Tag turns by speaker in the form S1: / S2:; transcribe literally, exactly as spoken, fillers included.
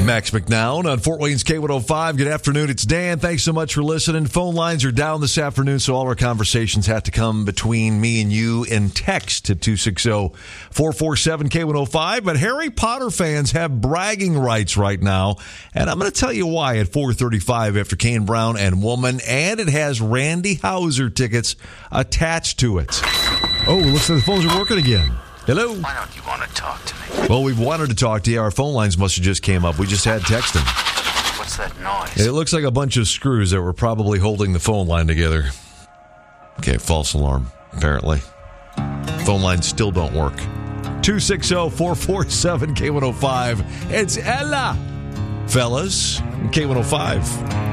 S1: Max McNown on Fort Wayne's K one oh five. Good afternoon. It's Dan. Thanks so much for listening. Phone lines are down this afternoon, so all our conversations have to come between me and you in text to two six zero, four four seven, K one oh five. But Harry Potter fans have bragging rights right now, and I'm going to tell you why at four thirty-five after Kane Brown and Woman, and it has Randy Houser tickets attached to it. Oh, looks like the phones are working again. Hello.
S2: Why don't you want to talk to me?
S1: Well, we've wanted to talk to you. Our phone lines must have just came up. We just had texting.
S2: What's that noise?
S1: It looks like a bunch of screws that were probably holding the phone line together. Okay, false alarm, apparently. Phone lines still don't work. two six zero, four four seven, K one oh five. It's Ella. Fellas, K one oh five.